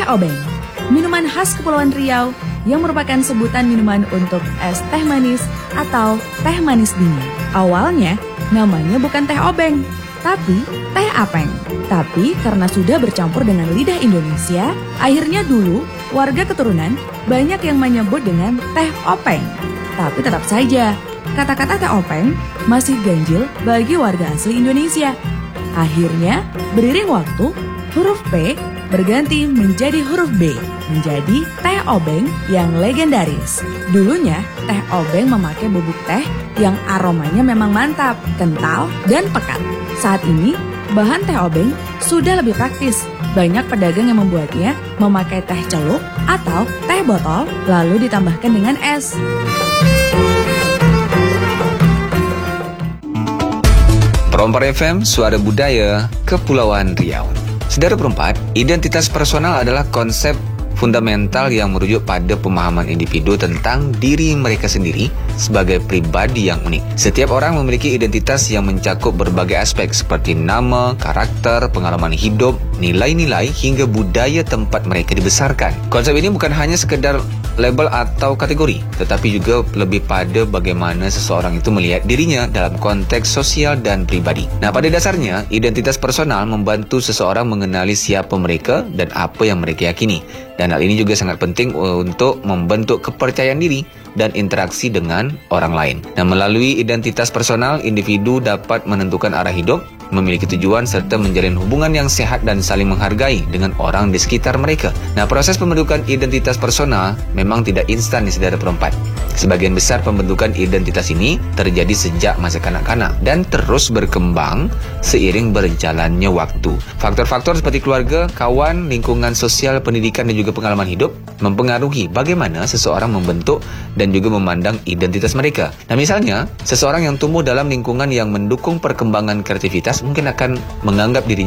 obeng, minuman khas Kepulauan Riau yang merupakan sebutan minuman untuk es teh manis atau teh manis dingin. Awalnya namanya bukan teh obeng, tapi teh apeng. Tapi karena sudah bercampur dengan lidah Indonesia, akhirnya dulu warga keturunan banyak yang menyebut dengan teh openg. Tapi tetap saja, kata-kata teh openg masih ganjil bagi warga asli Indonesia. Akhirnya, beriring waktu, huruf P berganti menjadi huruf B, menjadi teh obeng yang legendaris. Dulunya, teh obeng memakai bubuk teh yang aromanya memang mantap, kental, dan pekat. Saat ini, bahan teh obeng sudah lebih praktis. Banyak pedagang yang membuatnya memakai teh celup atau teh botol, lalu ditambahkan dengan es. Perompak FM, Suara Budaya, Kepulauan Riau. Saudara Perompak, identitas personal adalah konsep fundamental yang merujuk pada pemahaman individu tentang diri mereka sendiri sebagai pribadi yang unik. Setiap orang memiliki identitas yang mencakup berbagai aspek seperti nama, karakter, pengalaman hidup, nilai-nilai hingga budaya tempat mereka dibesarkan. Konsep ini bukan hanya sekedar label atau kategori, tetapi juga lebih pada bagaimana seseorang itu melihat dirinya dalam konteks sosial dan pribadi. Nah, pada dasarnya, identitas personal membantu seseorang mengenali siapa mereka dan apa yang mereka yakini. Dan hal ini juga sangat penting untuk membentuk kepercayaan diri dan interaksi dengan orang lain. Nah, melalui identitas personal, individu dapat menentukan arah hidup, memiliki tujuan serta menjalin hubungan yang sehat dan saling menghargai dengan orang di sekitar mereka. Nah, proses pembentukan identitas personal memang tidak instan di Saudara Perompak. Sebagian besar pembentukan identitas ini terjadi sejak masa kanak-kanak dan terus berkembang seiring berjalannya waktu. Faktor-faktor seperti keluarga, kawan, lingkungan sosial, pendidikan dan juga pengalaman hidup mempengaruhi bagaimana seseorang membentuk dan juga memandang identitas mereka. Nah, misalnya, seseorang yang tumbuh dalam lingkungan yang mendukung perkembangan kreativitas mungkin akan menganggap dirinya